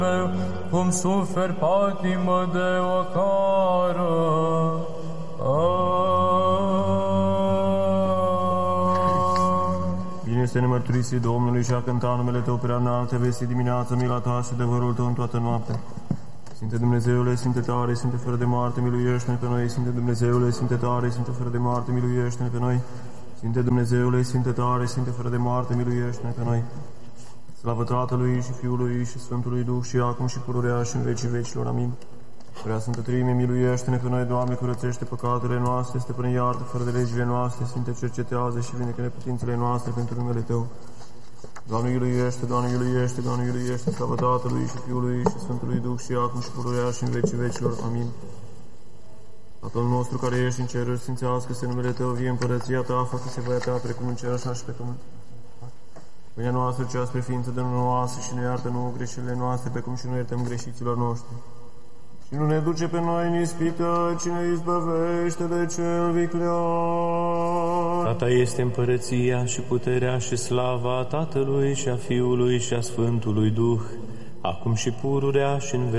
cum suferi patimă de ocară. Bine este nemărturisi Domnului și a cânta numele Tău prea înalte, vesti dimineața mila Ta și adevărul Tău în toată noaptea. Sfinte Dumnezeule, Sfinte tare, Sfinte fără de moarte, miluiește-ne pe noi. Sfinte Dumnezeule, Sfinte tare, Sfinte fără de moarte, miluiește-ne pe noi. Sfinte Dumnezeule, Sfinte tare, Sfinte fără de moarte, miluiește-ne pe noi. Slavă Tatălui și Fiului și Sfântului Duh și acum și pururea și în vecii vecilor. Amin. Prea Sfântă Treime, miluiește-ne pe noi, Doamne, curățește păcatele noastre, stăpâne iartă fără de legile noastre, Sfinte cercetează și vindecă neputințele noastre pentru numele Tău. Doamne iuluiește, Doamne iuluiește, Doamne iuluiește, slavă Tatălui și Fiului și Sfântului Duh și acum și pururea și în vecii vecilor. Amin. Tatăl nostru care ești în ceruri, sfințească-se numele Tău, vie împărăția Ta, facă-se voia Ta, precum în cer, așa și pe pământ. Pâinea noastră cea spre ființă dă-ne nouă și ne iartă nouă greșelile noastre, precum și noi iertăm greșiților noștri. Și nu ne duce pe noi în ispită, ci ne izbăvește de cel viclean. Tata este împărăția și puterea și slava Tatălui și a Fiului și a Sfântului Duh, acum și pururea și în